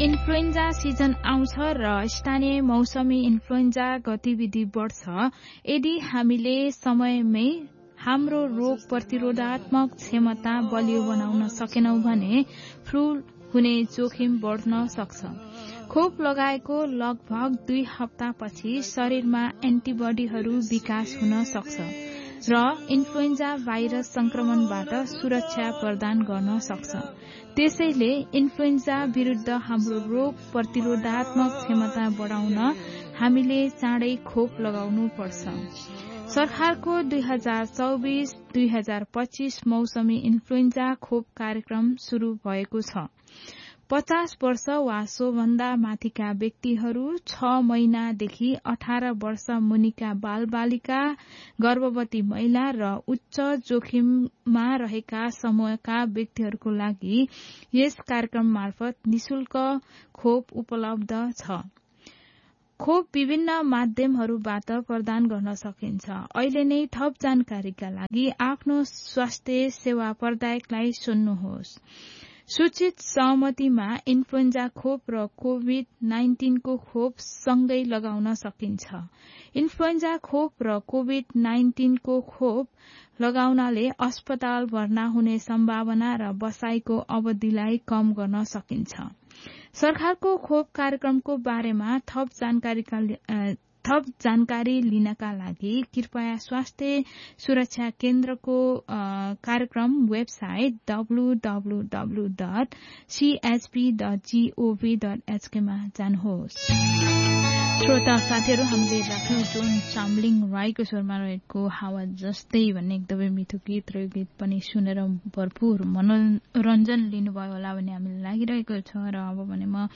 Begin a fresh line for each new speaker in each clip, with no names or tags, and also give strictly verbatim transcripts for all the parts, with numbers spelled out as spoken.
Influenza season आउँछ र स्थानीय मौसमी इन्फ्लुएन्जा गतिविधि बढ्छ यदि हामीले समयमै हाम्रो रोग प्रतिरोधात्मक क्षमता बलियो बनाउन सकेनौं भने फ्लू हुने जोखिम बढ्न सक्छ। खोप लगाएको लगभग दुई हप्तापछि शरीरमा एन्टिबडीहरू विकास हुन सक्छ र इन्फ्लुएन्जा भाइरस संक्रमणबाट सुरक्षा प्रदान गर्न सक्छ। त्यसैले इन्फ्लुएन्जा विरूद्ध हाम्रो रोग प्रतिरोधात्मक क्षमता बढ़ाउन हामीले चाँडै खोप लगाउनु पर्छ। सरकारको दुई हजार चौबीस दुई हजार पच्चीस मौसमी इन्फ्लुएन्जा खोप कार्यक्रम शुरू भएको छ। पचास वर्ष वा सोभन्दा माथिका व्यक्तिहरू, छ महिनादेखि अठार वर्ष मुनिका बालबालिका, गर्भवती महिला र उच्च जोखिममा रहेका समूहका व्यक्तिहरूको लागि यस कार्यक्रम मार्फत निशुल्क खोप उपलब्ध छ। खोप विभिन्न माध्यमहरूबाट प्रदान गर्न सकिन्छ। अहिले नै थप जानकारीका लागि आफ्नो स्वास्थ्य सेवा प्रदायकलाई सोध्नुहोस्। सूचित सहमतिमा इन्फ्लुएन्जा खोप र कोभिड नाइन्टीन को खोप सँगै लगाउन सकिन्छ। इन्फ्लुएन्जा खोप र कोभिड नाइन्टीन को खोप लगाउनाले अस्पताल भर्ना हुने सम्भावना र बसाईको अवधिलाई कम गर्न सकिन्छ। सरकारको खोप कार्यक्रमको बारेमा थप जानकारीका थप जानकारी लिनका लागि कृपया स्वास्थ्य सुरक्षा केन्द्रको कार्यक्रम website W W W dot C H P dot gov dot H के मा जानुहोस्। श्रोता साथीहरू, हामीले राख्यौं जोन चामलिङ राईको स्वरमा रहेको हावा जस्तै भन्ने एकदमै मिठो गीत र यो गीत पनि सुनेर भरपूर मनोरञ्जन लिनुभयो होला भन्ने हामीलाई लागिरहेको छ। र अब भने म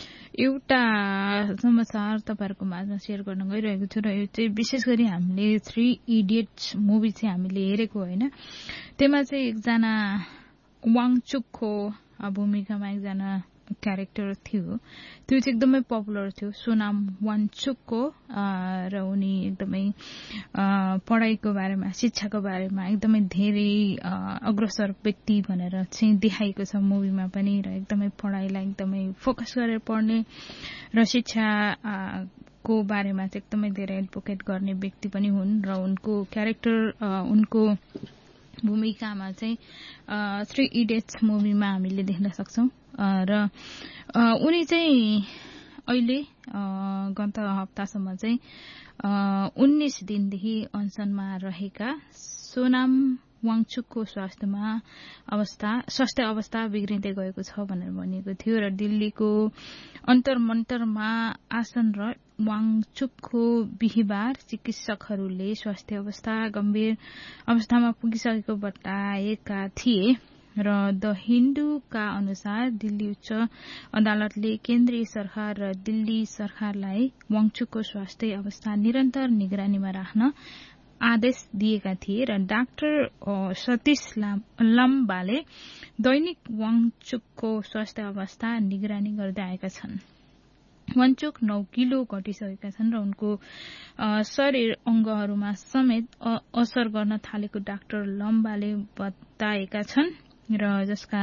एउटा समाचार तपाईँहरूको माझमा शेयर गर्न गइरहेको छु र यो चाहिँ विशेष गरी हामीले थ्री इडियट्स मुभी चाहिँ हामीले हेरेको होइन। त्यसमा चाहिँ एकजना वाङचुकको भूमिकामा एकजना क्यारेक्टर थियो, त्यो चाहिँ एकदमै पपुलर थियो, सोनाम वाङचुकको। र उनी एकदमै पढाइको बारेमा, शिक्षाको बारेमा एकदमै धेरै अग्रसर व्यक्ति भनेर चाहिँ देखाएको छ मुभीमा पनि। र एकदमै पढाइलाई एकदमै फोकस गरेर पढ्ने र शिक्षा को बारेमा चाहिँ एकदमै धेरै एडभोकेट गर्ने व्यक्ति पनि हुन्। र उनको क्यारेक्टर, उनको भूमिकामा चाहिँ थ्री इडियट्स मुभीमा हामीले देख्न सक्छौं। र उनी चाहिँ अहिले गत हप्तासम्म चाहिँ उन्नाइस दिनदेखि अनसनमा रहेका सोनाम वाङचुकको स्वास्थ्यमा अवस्था स्वास्थ्य अवस्था बिग्रिँदै गएको छ भनेर भनिएको थियो। र दिल्लीको अन्तरमन्तरमा आसनरत वाङचुकको बिहिबार चिकित्सकहरूले स्वास्थ्य अवस्था गम्भीर अवस्थामा पुगिसकेको बताएका थिए। र द हिन्दूका अनुसार दिल्ली उच्च अदालतले केन्द्रीय सरकार र दिल्ली सरकारलाई वाङचुकको स्वास्थ्य अवस्था निरन्तर निगरानीमा राख्न आदेश दिएका थिए। र डाक्टर सतीश लाम्बाले दैनिक वाङचुकको स्वास्थ्य अवस्था निगरानी गर्दै आएका छन्। वाङचुक नौ किलो घटिसकेका छन् र उनको शरीर अंगहरूमा समेत असर गर्न थालेको डाक्टर लम्बाले बताएका छन्। र जसका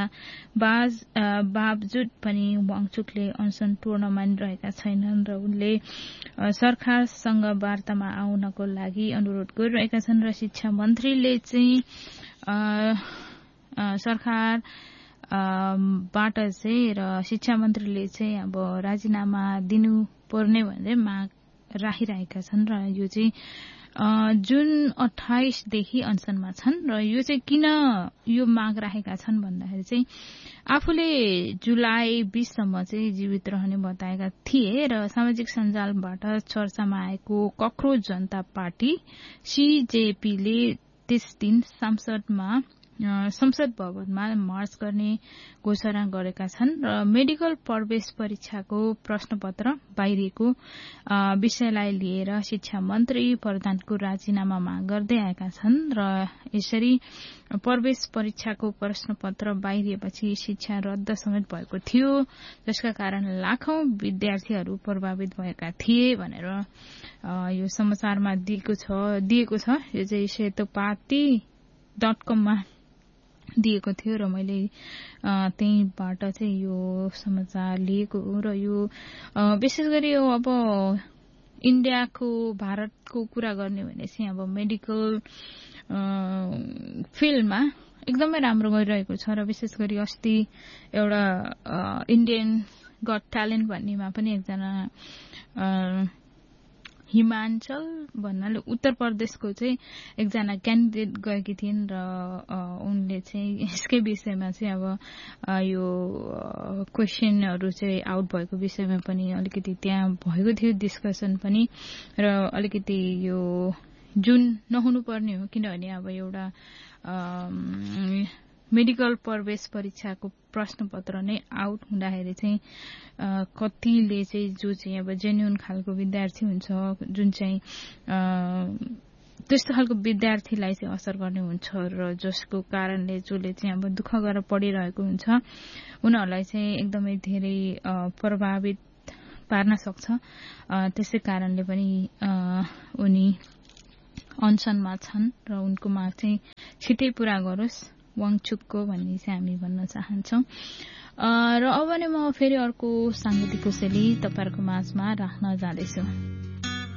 बावजुद पनि वाङचुकले अनसन तोड्न मानिरहेका छैनन् र उनले सरकारसँग वार्तामा आउनको लागि अनुरोध गरिरहेका छन्। र शिक्षा मन्त्रीले चाहिँ सरकार बाट चाहिँ र शिक्षा मन्त्रीले चाहिँ अब राजीनामा दिनुपर्ने भनेर माग राखिरहेका छन्। र यो चाहिँ जुन अठाइसदेखि अनसनमा छन्। र यो चाहिँ किन यो माग राखेका छन् भन्दाखेरि चाहिँ आफूले जुलाई बीससम्म चाहिँ जीवित रहने बताएका थिए। र सामाजिक सञ्जालबाट चर्चामा आएको कक्रोच जनता पार्टी सीजेपीले त्यस दिन संसदमा संसद भवनमा मार्च गर्ने घोषणा गरेका छन्। र मेडिकल प्रवेश परीक्षाको प्रश्नपत्र बाहिरिएको विषयलाई लिएर शिक्षा मन्त्री प्रधानको राजीनामा माग गर्दै आएका छन्। र यसरी प्रवेश परीक्षाको प्रश्नपत्र बाहिरिएपछि शिक्षा रद्द समेत भएको थियो, जसका कारण लाखौं विद्यार्थीहरू प्रभावित भएका थिए भनेर यो समाचारमा दिएको छ दिएको छ यो चाहिँ सेतो पार्टी डट कममा दिएको थियो र मैले त्यहीबाट चाहिँ यो समाचार लिएको हो। र यो विशेष गरी यो अब इन्डियाको भारतको कुरा गर्ने भने चाहिँ अब मेडिकल फिल्डमा एकदमै राम्रो गरिरहेको छ र विशेष गरी अस्ति एउटा इन्डियन गट ट्यालेन्ट भन्नेमा पनि एकजना हिमाञ्चल भन्नाले उत्तर प्रदेशको चाहिँ एकजना क्यान्डिडेट गएकी थिइन् र उनले चाहिँ यसकै विषयमा चाहिँ अब यो क्वेसनहरू चाहिँ आउट भएको विषयमा पनि अलिकति त्यहाँ भएको थियो डिस्कसन पनि र अलिकति यो जुन नहुनुपर्ने हो किनभने अब एउटा मेडिकल प्रवेश परीक्षाको प्रश्नपत्र नै आउट हुँदाखेरि चाहिँ कतिले चाहिँ जो चाहिँ अब जेन्युन खालको विद्यार्थी हुन्छ जुन चाहिँ त्यस्तो खालको विद्यार्थीलाई चाहिँ असर गर्ने हुन्छ र जसको कारणले जसले चाहिँ अब दुःख गरेर पढिरहेको हुन्छ उनीहरूलाई चाहिँ एकदमै धेरै प्रभावित पार्न सक्छ। त्यसै कारणले पनि उनी अनसनमा छन् र उनको माग चाहिँ छिटै पूरा गरोस् वाङचुकको भन्ने चाहिँ हामी भन्न चाहन्छौँ। र अब नै म फेरि अर्को सांगीतिक कोसेली तपाईहरुको माझमा राख्न जाँदैछु।